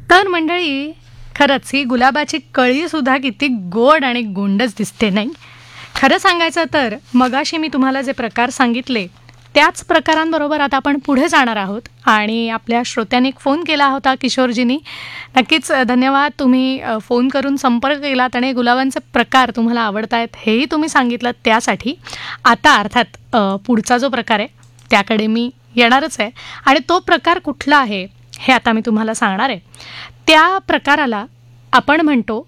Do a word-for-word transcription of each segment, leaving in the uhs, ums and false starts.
तर मंडळी, खरंच ही गुलाबाची कळी सुद्धा किती गोड आणि गोंडच दिसते नाही. खरं सांगायचं तर मगाशी मी तुम्हाला जे प्रकार सांगितले त्याच प्रकारांबरोबर आता आपण पुढे जाणार आहोत. आणि आपल्या श्रोत्यांनी फोन केला होता किशोरजींनी. नक्कीच धन्यवाद, तुम्ही फोन करून संपर्क केलात आणि गुलाबांचे प्रकार तुम्हाला आवडत आहेत हेही तुम्ही सांगितलं त्यासाठी. आता अर्थात पुढचा जो प्रकार आहे त्याकडे मी येणारच आहे. आणि तो प्रकार कुठला आहे हे आता मी तुम्हाला सांगणार आहे. त्या प्रकाराला आपण म्हणतो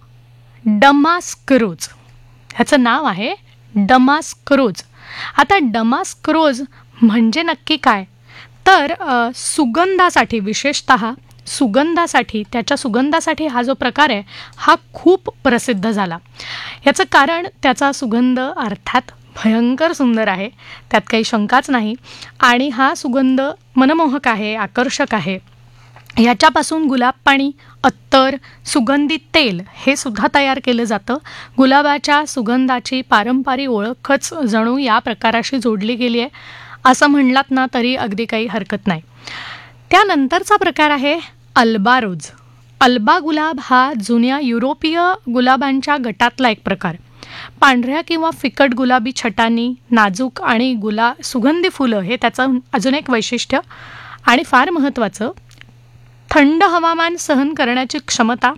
डमास्क रोज. ह्याचं नाव आहे डमास्क रोज. आता डमास्क रोज म्हणजे नक्की काय, तर सुगंधासाठी, विशेषतः सुगंधासाठी, त्याच्या सुगंधासाठी हा जो प्रकार आहे हा खूप प्रसिद्ध झाला. याचं कारण त्याचा सुगंध अर्थात भयंकर सुंदर आहे, त्यात काही शंकाच नाही. आणि हा सुगंध मनमोहक आहे, आकर्षक आहे. याच्यापासून गुलाब पाणी, अत्तर, सुगंधित तेल हे सुद्धा तयार केलं जातं. गुलाबाच्या सुगंधाची पारंपरिक ओळखच जणू या प्रकाराशी जोडली गेली आहे असं म्हणलात ना तरी अगदी काही हरकत नाही. त्यानंतरचा प्रकार आहे अल्बा रोज. अल्बा गुलाब हा जुन्या युरोपीय गुलाबांच्या गटातला एक प्रकार. पांढऱ्या किंवा फिकट गुलाबी छटांनी नाजूक आणि गुला सुगंधी फुलं हे त्याचं अजून एक वैशिष्ट्य. आणि फार महत्त्वाचं, थंड हवामान सहन करण्याची क्षमता,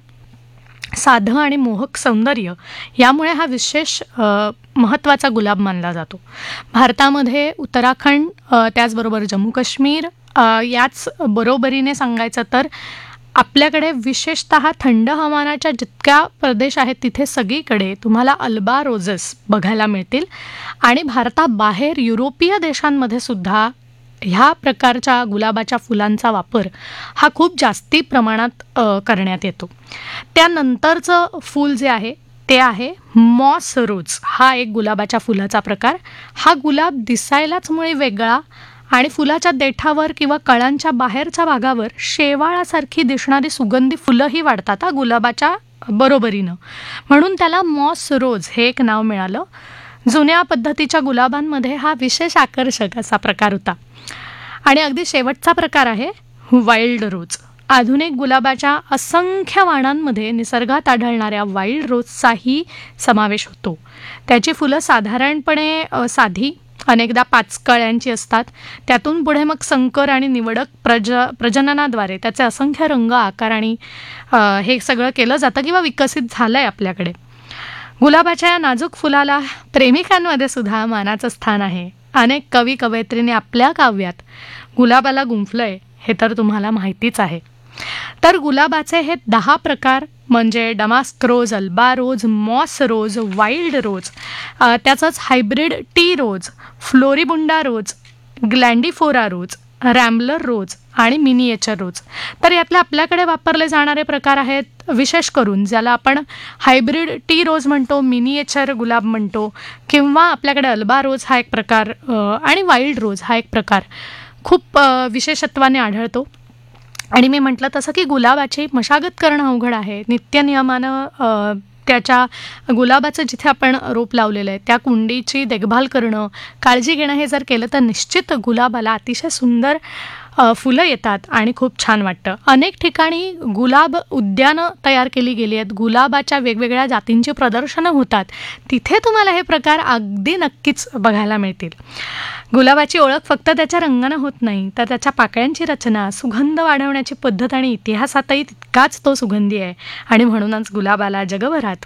साधं आणि मोहक सौंदर्य यामुळे हा विशेष महत्त्वाचा गुलाब मानला जातो. भारतामध्ये उत्तराखंड, त्याचबरोबर जम्मू काश्मीर याच बरोबरीने सांगायचं तर आपल्याकडे विशेषतः थंड हवामानाच्या जितक्या प्रदेश आहेत तिथे सगळीकडे तुम्हाला अल्बा रोजेस बघायला मिळतील. आणि भारताबाहेर युरोपीय देशांमध्ये सुद्धा ह्या प्रकारच्या गुलाबाच्या फुलांचा वापर हा खूप जास्ती प्रमाणात करण्यात येतो. त्यानंतरचं फूल जे आहे ते आहे मॉस रोज. हा एक गुलाबाच्या फुलाचा प्रकार. हा गुलाब दिसायलाच मुळे वेगळा आणि फुलाच्या देठावर किंवा कळांच्या बाहेरच्या भागावर शेवाळासारखी दिसणारी सुगंधी फुलंही वाढतात हा गुलाबाच्या बरोबरीनं, म्हणून त्याला मॉस रोज हे एक नाव मिळालं. जुन्या पद्धतीच्या गुलाबांमध्ये हा विशेष आकर्षक असा प्रकार होता. आणि अगदी शेवटचा प्रकार आहे वाईल्ड रोज. आधुनिक गुलाबाच्या असंख्य वाणांमध्ये निसर्गात आढळणाऱ्या वाईल्ड रोजचाही समावेश होतो. त्याची फुलं साधारणपणे साधी, अनेकदा पाच कळ्यांची असतात. त्यातून पुढे मग संकर आणि निवडक प्रज प्रजननाद्वारे त्याचे असंख्य रंग, आकार आणि हे सगळं केलं जातं किंवा विकसित झालं आहे आपल्याकडे. गुलाबाच्या या नाजूक फुलाला प्रेमिकांमध्ये सुद्धा मानाचं स्थान आहे. अनेक कवी कवयित्रींनी आपल्या काव्यात गुलाबाला गुंफलंय हे तर तुम्हाला माहितीच आहे. तर गुलाबाचे हे दहा प्रकार म्हणजे डमास्क रोज, अल्बा रोज, मॉस रोज, वाईल्ड रोज, त्याचंच हायब्रिड टी रोज, फ्लोरिबुंडा रोज, ग्लँडीफोरा रोज, रॅम्बलर रोज आणि मिनिएचर रोज. तर यातले आपल्याकडे वापरले जाणारे प्रकार आहेत विशेष करून ज्याला आपण हायब्रिड टी रोज म्हणतो, मिनिएचर गुलाब म्हणतो, किंवा आपल्याकडे अल्बा रोज हा एक प्रकार आणि वाईल्ड रोज हा एक प्रकार खूप विशेषत्वाने आढळतो. आणि मी म्हटलं तसं की गुलाबाची मशागत करणं अवघड आहे. नित्यनियमानं त्याच्या गुलाबाचं जिथे आपण रोप लावलेलं आहे त्या कुंडीची देखभाल करणं, काळजी घेणं हे जर केलं तर निश्चित गुलाबाला अतिशय सुंदर फुलं येतात आणि खूप छान वाटतं. अनेक ठिकाणी गुलाब उद्यानं तयार केली गेली आहेत. गुलाबाच्या वेगवेगळ्या जातींची प्रदर्शनं होतात. तिथे तुम्हाला हे प्रकार अगदी नक्कीच बघायला मिळतील. गुलाबाची ओळख फक्त त्याच्या रंगानं होत नाही तर त्याच्या पाकळ्यांची रचना, सुगंध वाढवण्याची पद्धत आणि इतिहासातही तितकाच तो सुगंधी आहे. आणि म्हणूनच गुलाबाला जगभरात